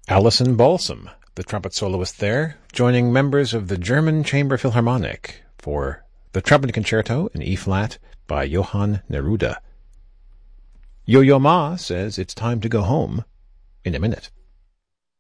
Alison Balsam, the trumpet soloist there, joining members of the German Chamber Philharmonic for the Trumpet Concerto in E-flat by Johann Neruda. Yo-Yo Ma says it's time to go home in a minute.